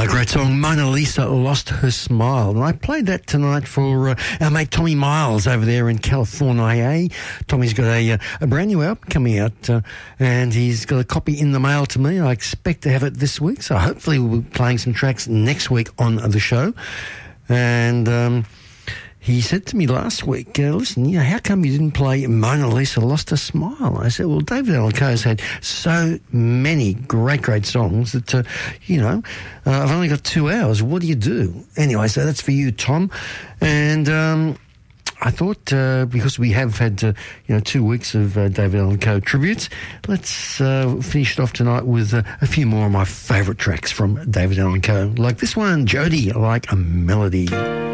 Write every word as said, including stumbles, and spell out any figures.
A great song, Mona Lisa Lost Her Smile. And I played that tonight for uh, our mate Tommy Miles over there in California. Tommy's got a, uh, a brand new album coming out uh, and he's got a copy in the mail to me. I expect to have it this week, so hopefully we'll be playing some tracks next week on the show. And um, he said to me last week, uh, listen, you know, how come you didn't play Mona Lisa Lost Her Smile? I said, well, David Allan Coe's had so many great, great songs that, uh, you know, uh, I've only got two hours. What do you do? Anyway, so that's for you, Tom. And um, I thought, uh, because we have had, uh, you know, two weeks of uh, David Allan Coe tributes, let's uh, finish it off tonight with uh, a few more of my favourite tracks from David Allan Coe, like this one, Jody, Like a Melody.